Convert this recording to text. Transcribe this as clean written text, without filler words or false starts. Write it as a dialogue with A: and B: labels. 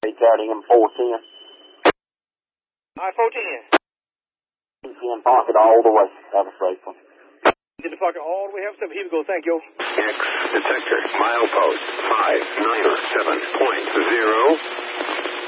A: County M410.
B: I-410.
A: In pocket all the way. Have a safe one.
B: In the pocket all the way. Have a safe. Here we go. Thank you.
C: X detector. Milepost 597.0.